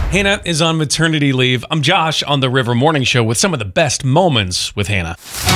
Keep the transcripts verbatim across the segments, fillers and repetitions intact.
Hannah is on maternity leave. I'm Josh on the River Morning Show with some of the best moments with Hannah.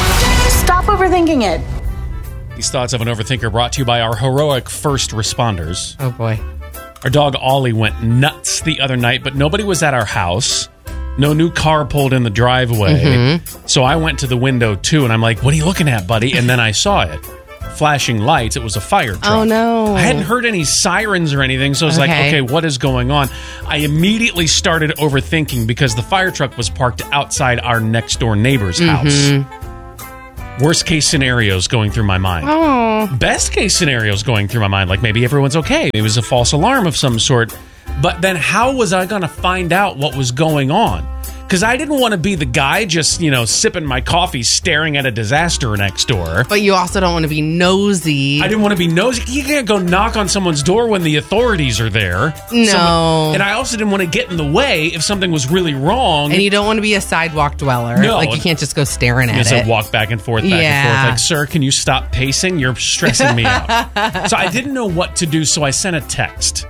Stop overthinking it. These thoughts of an overthinker brought to you by our heroic first responders. Oh, boy. Our dog Ollie went nuts the other night, but nobody was at our house. No new car pulled in the driveway. Mm-hmm. So I went to the window, too, and I'm like, what are you looking at, buddy? And then I saw it. Flashing lights. It was a fire truck. Oh, no. I hadn't heard any sirens or anything, so I was okay. like, okay, what is going on? I immediately started overthinking because the fire truck was parked outside our next door neighbor's mm-hmm. house. Worst case scenarios going through my mind. Oh. Best case scenarios going through my mind, like maybe everyone's okay. It was a false alarm of some sort. But then how was I going to find out what was going on? Because I didn't want to be the guy just, you know, sipping my coffee, staring at a disaster next door. But you also don't want to be nosy. I didn't want to be nosy. You can't go knock on someone's door when the authorities are there. No. Someone, and I also didn't want to get in the way if something was really wrong. And you don't want to be a sidewalk dweller. No. Like, you can't just go staring at it. it. So walk back and forth, back yeah. and forth. Like, sir, can you stop pacing? You're stressing me out. So I didn't know what to do, so I sent a text.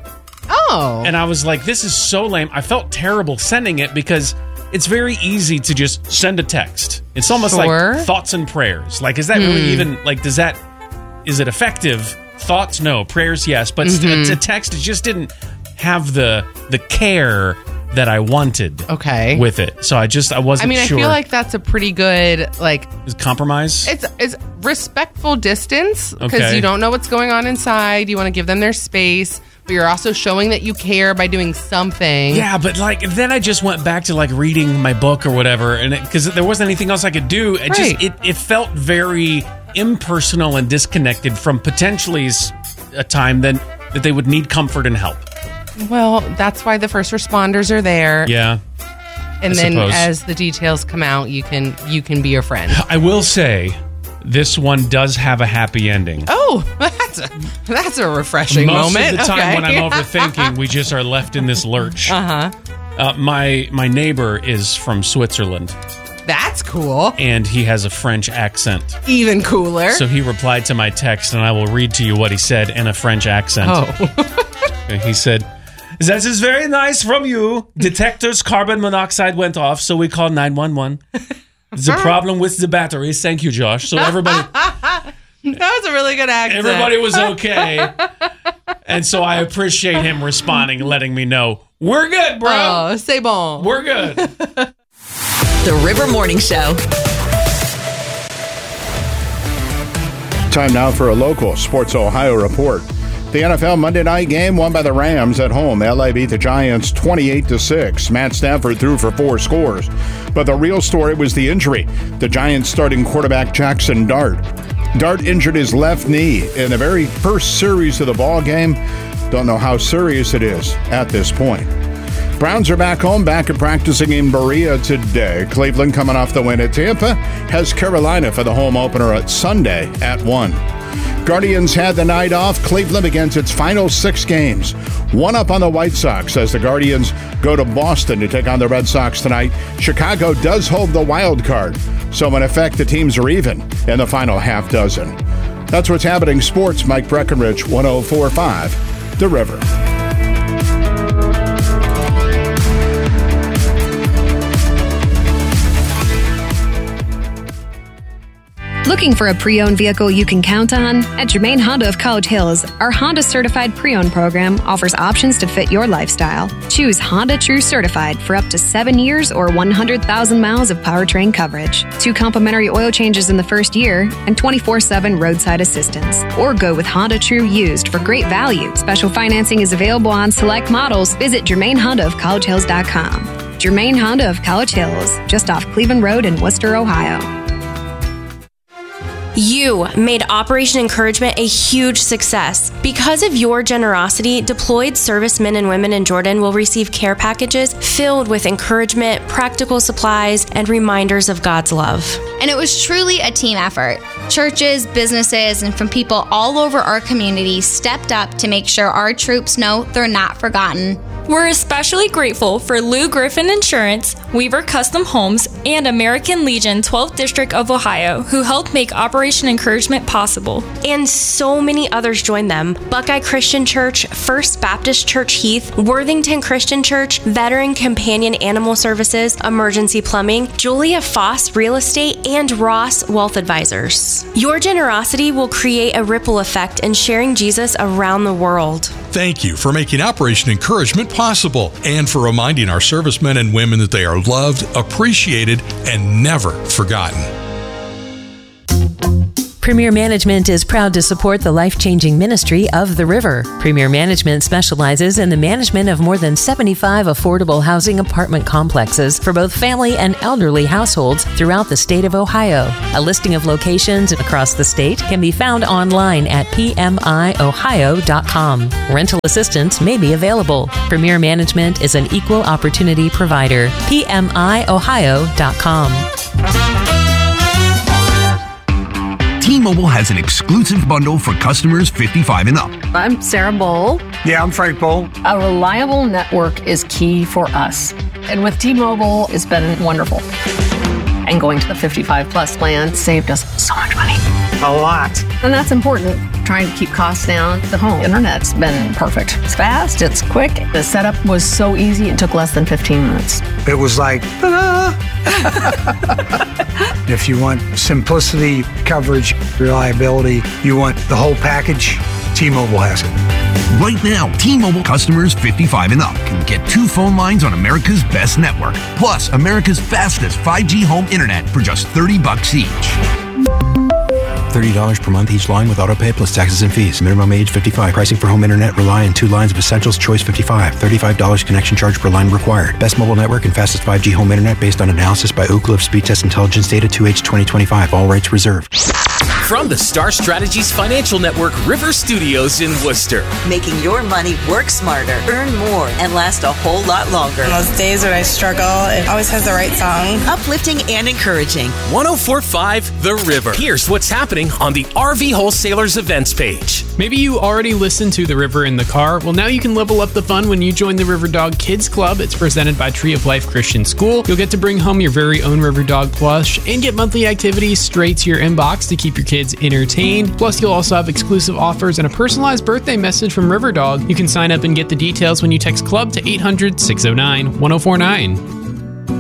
Oh. And I was like, this is so lame. I felt terrible sending it because it's very easy to just send a text. It's almost sure. like thoughts and prayers. Like, is that hmm. really even, like, does that, is it effective? Thoughts, no. Prayers, yes. But mm-hmm. a, a text, it just didn't have the the care that I wanted okay. with it. So I just, I wasn't I mean, sure. I feel like that's a pretty good, like... Is compromise? It's it's respectful distance because okay. you don't know what's going on inside. You want to give them their space. But you're also showing that you care by doing something. Yeah, but like then I just went back to like reading my book or whatever, and because there wasn't anything else I could do, it right. just it, it felt very impersonal and disconnected from potentially a time then that they would need comfort and help. Well, that's why the first responders are there. Yeah, and I then suppose. As the details come out, you can you can be your friend. I will say, this one does have a happy ending. Oh, that's a, that's a refreshing Most moment. Most of the time okay. when I'm overthinking, we just are left in this lurch. Uh-huh. Uh, my my neighbor is from Switzerland. That's cool. And he has a French accent. Even cooler. So he replied to my text, and I will read to you what he said in a French accent. Oh. He said, "That is very nice from you. Detector's carbon monoxide went off, so we called nine one one. The problem with the batteries. Thank you, Josh." So everybody... That was a really good accent. Everybody was okay. And so I appreciate him responding, letting me know, we're good, bro. Oh, c'est bon. We're good. The River Morning Show. Time now for a local Sports Ohio report. The N F L Monday night game won by the Rams at home. L A beat the Giants twenty-eight to six. Matt Stafford threw for four scores. But the real story was the injury. The Giants starting quarterback Jackson Dart. Dart injured his left knee in the very first series of the ball game. Don't know how serious it is at this point. Browns are back home, back at practicing in Berea today. Cleveland, coming off the win at Tampa, has Carolina for the home opener at Sunday at one. Guardians had the night off. Cleveland begins its final six games. One up on the White Sox as the Guardians go to Boston to take on the Red Sox tonight. Chicago does hold the wild card, so in effect the teams are even in the final half dozen. That's what's happening in sports. Mike Breckenridge, one oh four point five, The River. Looking for a pre-owned vehicle you can count on? At Germain Honda of College Hills, our Honda Certified Pre-Owned program offers options to fit your lifestyle. Choose Honda True Certified for up to seven years or one hundred thousand miles of powertrain coverage, two complimentary oil changes in the first year, and twenty-four seven roadside assistance. Or go with Honda True Used for great value. Special financing is available on select models. Visit Germain Honda of College Hills dot com. Germain Honda of College Hills, just off Cleveland Road in Worcester, Ohio. You made Operation Encouragement a huge success. Because of your generosity, deployed servicemen and women in Jordan will receive care packages filled with encouragement, practical supplies, and reminders of God's love. And it was truly a team effort. Churches, businesses, and from people all over our community stepped up to make sure our troops know they're not forgotten. We're especially grateful for Lou Griffin Insurance, Weaver Custom Homes, and American Legion twelfth District of Ohio, who helped make Operation Encouragement possible. And so many others joined them. Buckeye Christian Church, First Baptist Church Heath, Worthington Christian Church, Veteran Companion Animal Services, Emergency Plumbing, Julia Foss Real Estate, and Ross Wealth Advisors. Your generosity will create a ripple effect in sharing Jesus around the world. Thank you for making Operation Encouragement possible and for reminding our servicemen and women that they are loved, appreciated, and never forgotten. Premier Management is proud to support the life-changing ministry of The River. Premier Management specializes in the management of more than seventy-five affordable housing apartment complexes for both family and elderly households throughout the state of Ohio. A listing of locations across the state can be found online at p m i ohio dot com. Rental assistance may be available. Premier Management is an equal opportunity provider. p m i ohio dot com. T-Mobile has an exclusive bundle for customers fifty-five and up. I'm Sarah Bowl. Yeah, I'm Frank Bowl. A reliable network is key for us. And with T-Mobile, it's been wonderful. And going to the fifty-five plus plan saved us so much money. A lot. And that's important. Trying to keep costs down. The home internet's been perfect. It's fast, it's quick. The setup was so easy, it took less than fifteen minutes. It was like, ta-da! If you want simplicity, coverage, reliability, you want the whole package, T-Mobile has it. Right now, T-Mobile customers fifty-five and up can get two phone lines on America's best network, plus America's fastest five G home internet for just thirty bucks each. thirty dollars per month each line with autopay plus taxes and fees. Minimum age fifty-five. Pricing for home internet rely on two lines of Essentials Choice fifty-five. thirty-five dollars connection charge per line required. Best mobile network and fastest five G home internet based on analysis by Ookla of Speed Test Intelligence Data two H twenty twenty-five. All rights reserved. From the Star Strategies Financial Network River Studios in Worcester. Making your money work smarter, earn more, and last a whole lot longer. On those days when I struggle, it always has the right song. Uplifting and encouraging. one oh four point five The River. Here's what's happening on the R V Wholesalers events page. Maybe you already listened to The River in the car. Well, now you can level up the fun when you join the River Dog Kids Club. It's presented by Tree of Life Christian School. You'll get to bring home your very own River Dog plush and get monthly activities straight to your inbox to keep your kids entertained. Plus, you'll also have exclusive offers and a personalized birthday message from River Dog. You can sign up and get the details when you text CLUB to eight hundred, six oh nine, one oh four nine.